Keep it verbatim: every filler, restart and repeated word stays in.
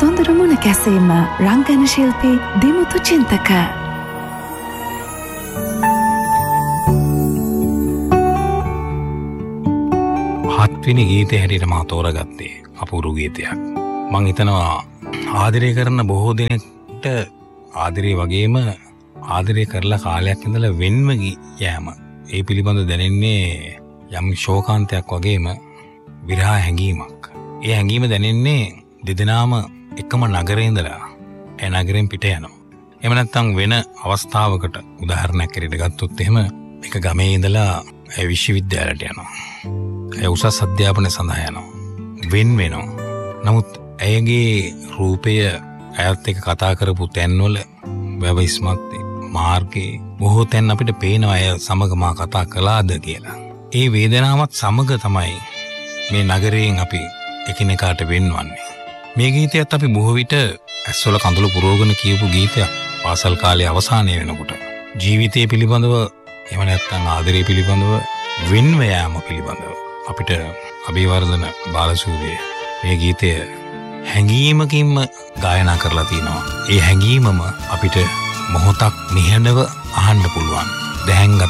සොඳුරු මුණ කැසීම රංගන ශිල්පී දිමුතු චින්තක. හත්වෙනි ගීතය හැටියට මා තෝරගත්තේ අපූරු ගීතයක්. මං හිතනවා ආදරය කරන බොහෝ දෙනෙක්ට ආදරේ වගේම ආදරය කරලා කාලයක් ඉඳලා වෙන්ව යෑම ඒ පිළිබඳ දැනෙන්නේ යම් ශෝකාන්තයක් වගේම විරහ හැඟීමක්. ඒ හැඟීම දැනෙන්නේ දෙදෙනාම එකම නගරේ ඉඳලා ඒ නගරෙන් පිට යනවා. එහෙම නැත්නම් වෙන අවස්ථාවකට උදාහරණයක් ඇරෙන්න ගත්තොත් එහෙම එක ගමේ ඉඳලා ඒ විශ්වවිද්‍යාලයට යනවා. ඒ උසස් අධ්‍යාපනය සඳහා යනවා. වෙන් වෙනවා. නමුත් ඇයගේ රූපය ඇයත් එක්ක කතා කරපු තැන්වල වැවයිස්මත් මාර්ගයේ බොහෝ තැන් අපිට පේනවා අය සමග මා කතා කළාද කියලා. ඒ වේදනාවත් සමග තමයි මේ නගරයෙන් අපි එකිනෙකාට වෙන්වන්නේ. මේ ගීතයත් අපි බොහෝ විට ඇස්වල කඳුළු පුරවගෙන කියපු ගීතයක්. පාසල් කාලේ අවසානයේ වෙනකොට ජීවිතය පිළිබඳව එහෙම නැත්නම් ආදරය පිළිබඳව වෙන්ව යාම පිළිබඳව අපිට අභිවර්ධන බාලසූරිය මේ ගීතය හැඟීමකින්ම ගායනා කරලා තිනවා. ඒ හැඟීමම අපිට මොහොතක් නිහඬව අහන්න පුළුවන්. දැහැන්ගත